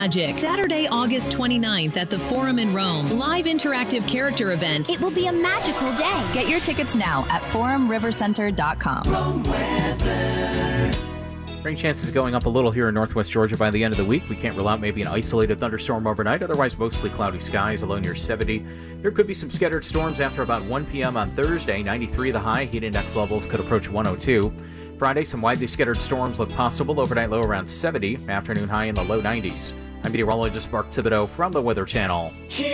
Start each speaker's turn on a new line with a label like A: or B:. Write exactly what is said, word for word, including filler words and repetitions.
A: Magic. Saturday, August twenty-ninth at the Forum in Rome. Live interactive character event.
B: It will be a magical day.
C: Get your tickets now at forum river center dot com.
D: Rain chances going up a little here in northwest Georgia by the end of the week. We can't rule out maybe an isolated thunderstorm overnight. Otherwise, mostly cloudy skies, a low near seventy. There could be some scattered storms after about one p.m. on Thursday. ninety-three the high. Heat index levels could approach one oh two. Friday, some widely scattered storms look possible. Overnight low around seventy. Afternoon high in the low nineties. I'm meteorologist Mark Thibodeau from the Weather Channel.